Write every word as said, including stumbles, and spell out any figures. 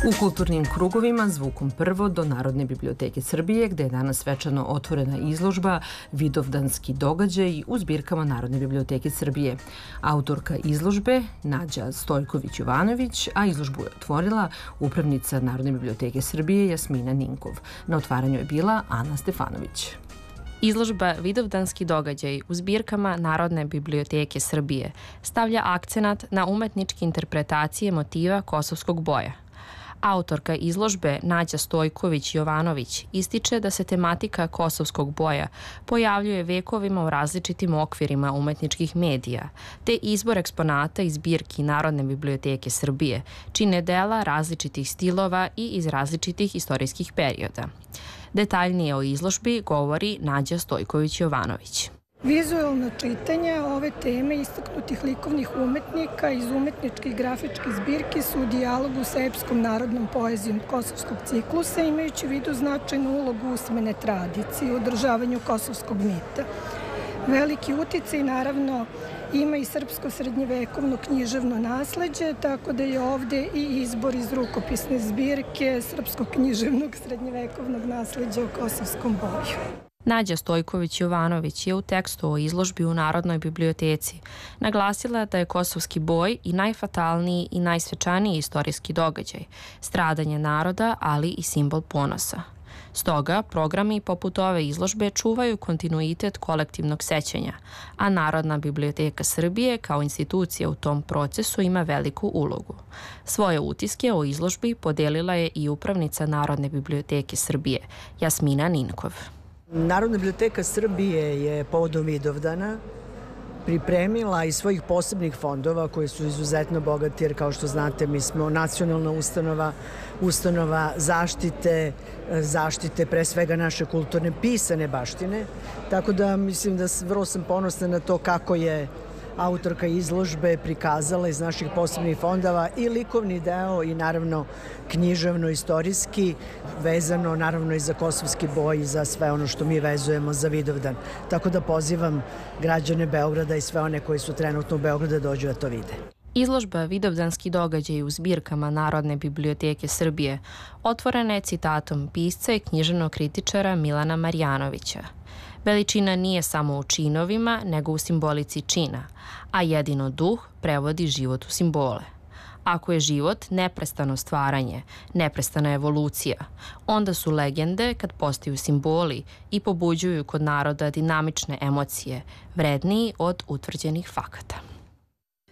U kulturnim krugovima zvukom prvo do Narodne biblioteke Srbije, gde je danas svečano otvorena izložba Vidovdanski događaj u zbirkama Narodne biblioteke Srbije. Autorka izložbe Nađa Stojković-Jovanović, a izložbu je otvorila upravnica Narodne biblioteke Srbije Jasmina Ninkov. Na otvaranju je bila Ana Stefanović. Izložba Vidovdanski događaj u zbirkama Narodne biblioteke Srbije stavlja akcenat na umetničke interpretacije motiva kosovskog boja. Autorka izložbe Nađa Stojković-Jovanović ističe da se tematika kosovskog boja pojavljuje vekovima u različitim okvirima umetničkih medija, te izbor eksponata iz zbirki Narodne biblioteke Srbije čine dela različitih stilova i iz različitih istorijskih perioda. Detaljnije o izložbi govori Nađa Stojković-Jovanović. Vizualno čitanje ove teme istaknutih likovnih umetnika iz umetničkih grafičkih zbirki su u dijalogu sa epskom narodnom poezijom kosovskog ciklusa, imajući u vidu značajnu ulogu usmene tradicije u održavanju kosovskog mita. Veliki uticaj naravno ima i srpsko srednjevekovno književno nasleđe, tako da je ovde i izbor iz rukopisne zbirke srpskog književnog srednjevekovnog nasleđa u kosovskom boju. Nađa Stojković-Jovanović je u tekstu o izložbi u Narodnoj biblioteci naglasila da je kosovski boj i najfatalniji i najsvečaniji istorijski događaj, stradanje naroda, ali i simbol ponosa. Stoga, programi poput ove izložbe čuvaju kontinuitet kolektivnog sećanja, a Narodna biblioteka Srbije kao institucija u tom procesu ima veliku ulogu. Svoje utiske o izložbi podelila je i upravnica Narodne biblioteke Srbije, Jasmina Ninkov. Narodna biblioteka Srbije je povodom Vidovdana pripremila iz svojih posebnih fondova koji su izuzetno bogati, jer kao što znate mi smo nacionalna ustanova, ustanova zaštite, zaštite pre svega naše kulturne pisane baštine, tako da mislim da vrlo sam ponosna na to kako je autorka izložbe prikazala iz naših posebnih fondova i likovni deo i naravno književno-istorijski, vezano naravno i za kosovski boj i za sve ono što mi vezujemo za Vidovdan. Tako da pozivam građane Beograda i sve one koji su trenutno u Beogradu da dođu da to vide. Izložba Vidovdanski događaj u zbirkama Narodne biblioteke Srbije otvorena je citatom pisca i književnog kritičara Milana Marjanovića. Veličina nije samo u činovima, nego u simbolici čina, a jedino duh prevodi život u simbole. Ako je život neprestano stvaranje, neprestana evolucija, onda su legende, kad postaju simboli i pobuđuju kod naroda dinamične emocije, vredniji od utvrđenih fakata.